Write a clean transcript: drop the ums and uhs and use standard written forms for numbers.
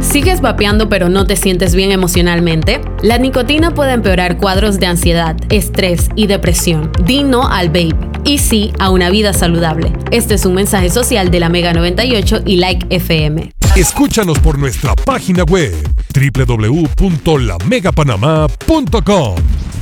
¿Sigues vapeando pero no te sientes bien emocionalmente? La nicotina puede empeorar cuadros de ansiedad, estrés y depresión. Di no al vape y sí a una vida saludable. Este es un mensaje social de la Mega 98 y Like FM. Escúchanos por nuestra página web www.lamegapanamá.com.